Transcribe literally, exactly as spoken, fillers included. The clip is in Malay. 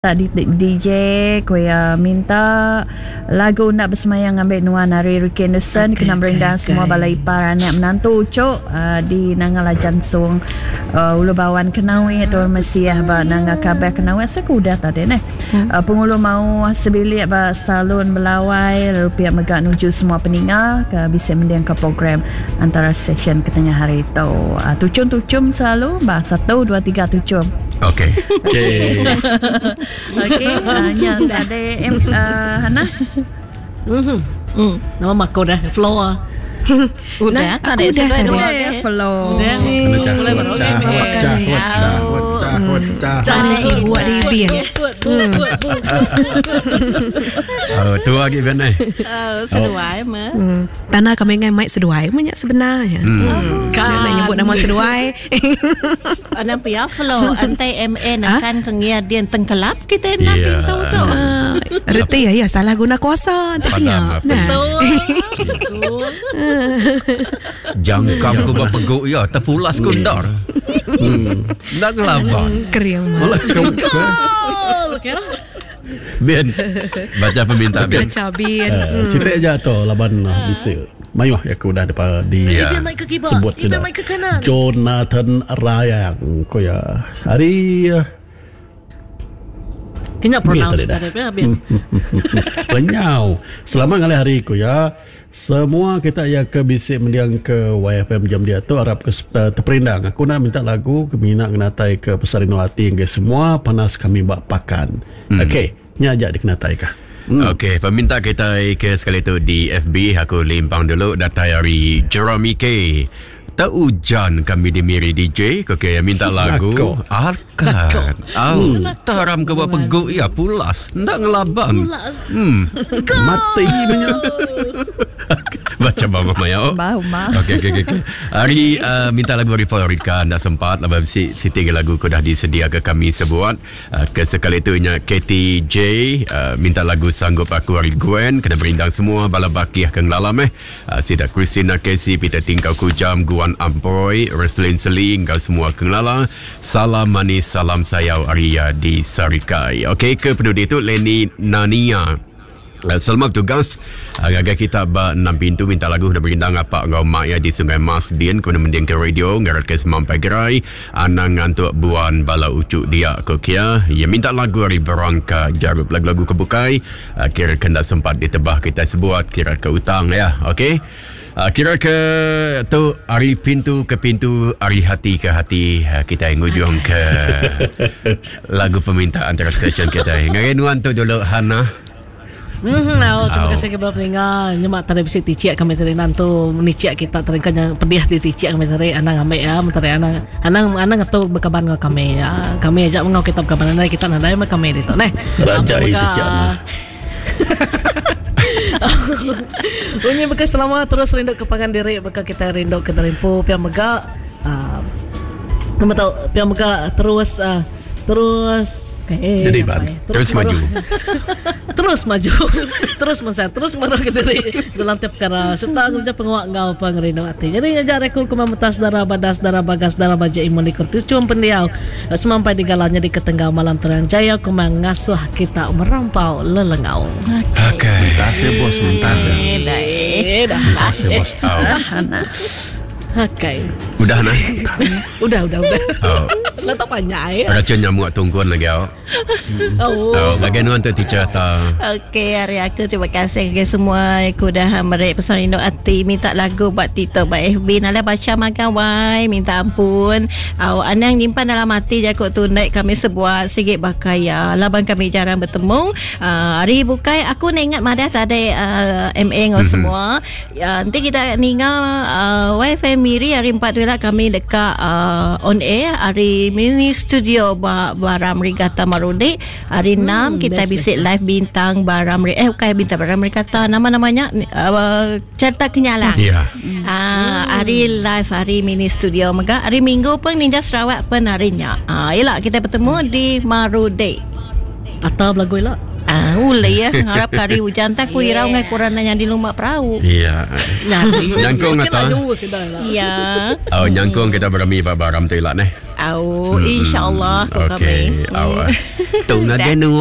Tadi D J Kuya minta lagu nak bersemayang ambil Nuan Hari Ricky Anderson okay, kena berendang okay, semua okay. Balai Ipar anak menantu cok uh, di Nangala Jansung uh, Ulu Bawan Kenawi atau Mesiah ba Nangga Kabar Kenawi saya kuda tadi neh hmm. uh, pengulu mau sebilik ba salon belawai lalu pihak megak nuju semua peningat ke bisa mendiang ke program antara session ke tengah hari itu uh, tucum-tucum selalu ba satu dua tiga tucum. Okey. Okey. Okey, hanya ada em uh, Hana. Mhm. Hmm. Nama mak kau dah floor. Udah, tak ada sudah dua flow. Udah. Boleh baru ni. Mana sih buat di biar. Oh, tu lagi benar. Oh, seduai mah. Tanah kami dengan mic seduai banyak sebenarnya. Kan nak nyebut nama seduai. Ana pia flow antai M N akan kengia dia tengkelap kita nak pintu tu. Reti ya, ya salah guna kuasa tanya. Betul. Jangkam ku berpeguk ya, terpulas kundar. Hmm. Nak ngelaban. Keriang malah kau. Ben. Baca permintaan Ben. Baca Ben. Situ aja tu laban bisa. Mayuh ya aku dah dapat di sebut sudah. Jonathan Rayang ko ya. Hari kena pronounce tadi Ben. Lenyau. Selamat kali hari ko ya. Semua kita ya ke bisik mendiang ke Y F M jam dia tu harap ke uh, terperindang. Aku nak minta lagu kami nak kenatai ke Pesari Nuati ke semua panas kami bak pakan. Hmm. Okey, nya ajak dikenatai kah? Hmm. Okey, peminta kita ke sekali tu di F B aku limpang dulu data dari Jeremy K. Tak hujan kami dimiri D J. Okey, minta lagu. Alkan. Au, taram ke buat peguk ya pulas. Ndak ngelabang. Hmm. Mati punya. Baca bawah Maya. Oh. Bau mah. Okey okey okey. Hari uh, minta lagu dari Florida ndak sempat lepas si si tiga lagu ku dah disedia ke kami sebuat. Uh, ke sekali tu nya K T J uh, minta lagu Sanggup Aku Hari Gwen kena berindang semua bala bakiah keng lalam eh. Uh, Sida Christina Casey Peter Tingkau Kujam Guan Ampoy Reslin Seling kau semua keng lala. Salam manis salam sayau Arya di Sarikai. Okey ke penduduk itu Leni Nania. Selamat tugas agak kita ba enam pintu minta lagu nak berindang apa ngau mak ya di Sungai Mas Dien kena mendiang ke radio ngarat ke semampai gerai anang ngantuk buan bala ucuk dia ko kia ya minta lagu hari berangka jarub lagu-lagu kebukai kira kena sempat ditebah kita sebuat kira ke utang ya okey. Uh, kira ke tu hari pintu ke pintu hari hati ke hati uh, kita ngujung ke lagu permintaan antara session kita ngarenuan tu dulu Hana. Hmm, oh, terima kasih kepada pendengar. Nyemak tadi bisa ticiak kami tadi nantu meniciak kita tadi kan yang pediah di ticiak kami tadi anang ame ya, mentari anang anang anang atau berkabar dengan kami ya. Kami ajak mengau kita berkabar nanti kita nadai mak kami di sana. Raja ticiak. Bunyi bekas selamat terus rindu kepangan diri bekas kita rindu ke Terimpu piang megak. Ah, nama tahu piang megak terus uh, terus Eh, jadi ban terus, terus maju terus maju terus menset terus marah ke diri dalam tiap perkara serta kerja penguak ngau pangerindo hati jadi ngajar aku kemamutas darah badas darah bagas darah baja imun ikut tujuan pendiau semampai di galanya di ketengah malam terang jaya aku mengasuh kita merampau lelengau. Oke terima kasih bos minta dah terima kasih bos. Okey. Udah nah. Udah udah udah. Oh. Lah tak banyak ya. Racun nyamuk tungguan lagi oh. Oh. Oh, bagaimana tu teacher ta? Okey, hari aku terima kasih ke semua aku dah merek Pesari Indok Ati minta lagu buat Tito buat F B nala baca makan wai minta ampun. Au anang nyimpan dalam hati je aku tunai kami sebuah sikit bakaya. Laban kami jarang bertemu. Uh, hari bukai aku nak ingat madah tadi uh, M A ngau semua. Ya, nanti kita ningal uh, Y F M Miri hari empat tu lah kami dekat uh, on air hari mini studio ba Baram Rigata Marudi hari hmm, enam kita bisik live bintang Baram eh bukan bintang Baram Rigata nama-namanya uh, cerita kenyalang yeah. uh, hari live hari mini studio maka hari Minggu pun Ninja Sarawak pun harinya uh, yelah kita bertemu di Marudi atau lagu elak. Ah, ulai ya. Harap kari hujan tak ku irau ngai kurang nanya di lumba perahu. Iya. Nyangkung atau? Iya. Oh, nyangkung kita berami Pak Baram tu elak neh. Au, insya-Allah ko kami. Okey, awak. Tung ada